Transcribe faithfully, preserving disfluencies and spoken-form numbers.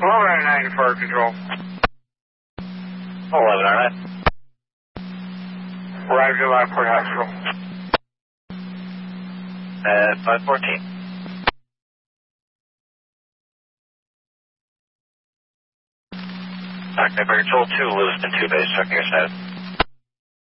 eleven nine for control. eleven R nine. Roger, Lockport Hospital. At five fourteen. October Control two, Lewiston two base, checking your status.